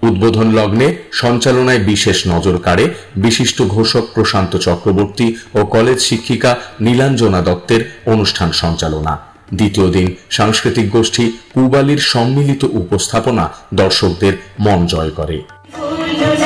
উদ্বোধন লগ্নে সঞ্চালনায় বিশেষ নজর কাড়ে বিশিষ্ট ঘোষক প্রশান্ত চক্রবর্তী ও কলেজ শিক্ষিকা নীলাঞ্জনা দত্তের অনুষ্ঠান সঞ্চালনা। দ্বিতীয় দিন সাংস্কৃতিক গোষ্ঠী পূবালীর সম্মিলিত উপস্থাপনা দর্শকদের মন জয় করে।